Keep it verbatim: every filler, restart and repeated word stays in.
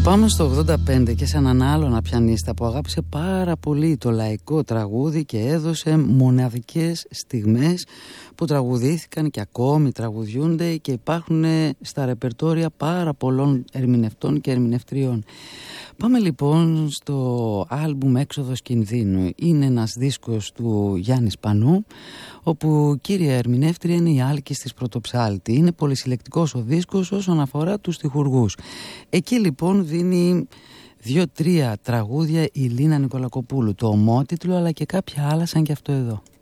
πάμε στο ογδόντα πέντε και σε έναν άλλον πιανίστα που αγάπησε πάρα πολύ το λαϊκό τραγούδι και έδωσε μοναδικές στιγμές που τραγουδήθηκαν και ακόμη τραγουδιούνται και υπάρχουν στα ρεπερτόρια πάρα πολλών ερμηνευτών και ερμηνευτριών. Πάμε λοιπόν στο άλμπουμ Έξοδος Κινδύνου. Είναι ένας δίσκος του Γιάννη Σπανού, όπου κύρια ερμηνεύτρια είναι η Άλκης της Πρωτοψάλτη. Είναι πολυσυλλεκτικός ο δίσκος όσον αφορά τους στιχουργούς. Εκεί λοιπόν δίνει δύο-τρία τραγούδια η Λίνα Νικολακοπούλου, το ομότιτλο αλλά και κάποια άλλα σαν και αυτό εδώ.